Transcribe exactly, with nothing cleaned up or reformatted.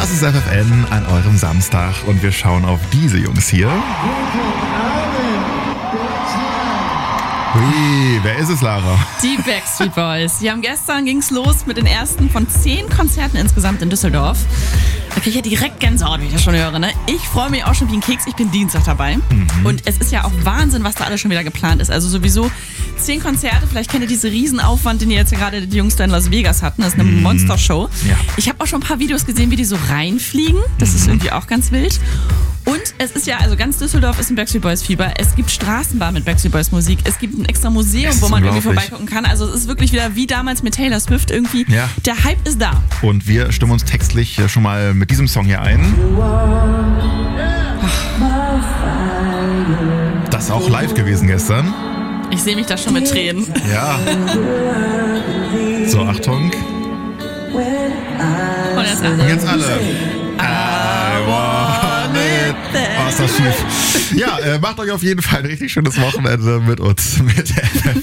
Das ist F F N an eurem Samstag und wir schauen auf diese Jungs hier. Ui, wer ist es, Lara? Die Backstreet Boys. Die haben gestern ging's los mit den ersten von zehn Konzerten insgesamt in Düsseldorf. Da kriege ich ja direkt Gänsehaut, wie ich das schon höre. Ne? Ich freue mich auch schon wie ein Keks. Ich bin Dienstag dabei. Mhm. Und es ist ja auch Wahnsinn, was da alles schon wieder geplant ist. Also sowieso zehn Konzerte. Vielleicht kennt ihr diese Riesenaufwand, den ihr jetzt gerade die Jungs da in Las Vegas hatten. Das ist eine mhm. Monstershow. Ja. Ich habe auch schon ein paar Videos gesehen, wie die so reinfliegen. Das mhm. ist irgendwie auch ganz wild. Und es ist ja, also ganz Düsseldorf ist ein Backstreet Boys Fieber. Es gibt Straßenbahn mit Backstreet Boys Musik. Es gibt ein extra Museum, wo man irgendwie vorbeigucken kann. Also es ist wirklich wieder wie damals mit Taylor Swift irgendwie. Ja. Der Hype ist da. Und wir stimmen uns textlich schon mal mit diesem Song hier ein. Das ist auch live gewesen gestern. Ich sehe mich da schon mit Tränen. Ja. So, Achtung. Und jetzt alle. Jetzt alle. I want it. Oh, ist das schief. Ja, äh, macht euch auf jeden Fall ein richtig schönes Wochenende mit uns. Mit